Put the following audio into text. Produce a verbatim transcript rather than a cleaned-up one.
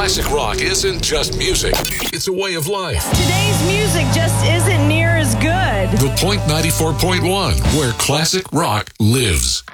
Classic rock isn't just music, it's a way of life. Today's music just isn't near as good. The Point ninety-four point one, where classic rock lives.